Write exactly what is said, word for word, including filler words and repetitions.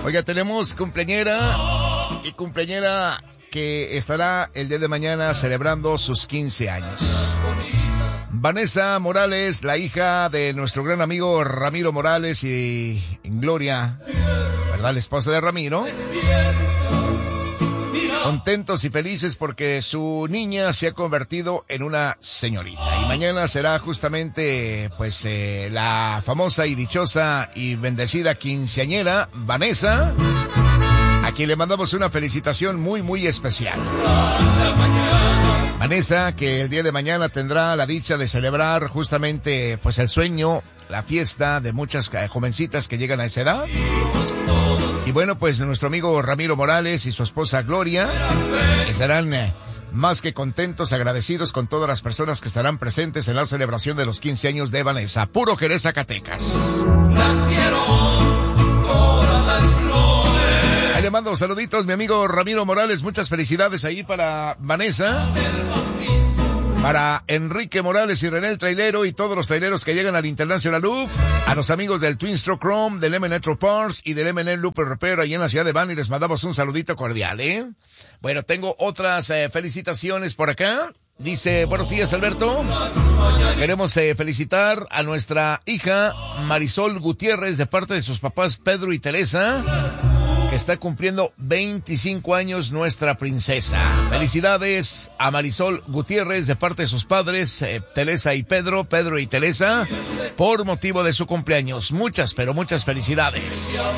Oiga, tenemos cumpleañera y cumpleañera que estará el día de mañana celebrando sus quince años. Vanessa Morales, la hija de nuestro gran amigo Ramiro Morales y Gloria, ¿verdad? La esposa de Ramiro. Contentos y felices porque su niña se ha convertido en una señorita. Y mañana será justamente, pues, eh, la famosa y dichosa y bendecida quinceañera Vanessa, a quien le mandamos una felicitación muy, muy especial. Vanessa, que el día de mañana tendrá la dicha de celebrar justamente, pues, el sueño, la fiesta de muchas jovencitas que llegan a esa edad. Y bueno, pues nuestro amigo Ramiro Morales y su esposa Gloria estarán eh, más que contentos, agradecidos con todas las personas que estarán presentes en la celebración de los quince años de Vanessa. Puro Jerez, Zacatecas. Ahí le mando saluditos, mi amigo Ramiro Morales. Muchas felicidades ahí para Vanessa, para Enrique Morales y René el Trailero y todos los traileros que llegan al International Loop, a los amigos del Twin Stroke Chrome, del M N Metro Parts y del M N Loop Repair ahí en la ciudad de Bani, les mandamos un saludito cordial, ¿eh? Bueno, tengo otras eh, felicitaciones por acá. Dice, buenos días, Alberto. Queremos eh, felicitar a nuestra hija Marisol Gutiérrez de parte de sus papás Pedro y Teresa, que está cumpliendo veinticinco años, nuestra princesa. Felicidades a Marisol Gutiérrez de parte de sus padres, eh, Teresa y Pedro, Pedro y Teresa, por motivo de su cumpleaños. Muchas, pero muchas felicidades.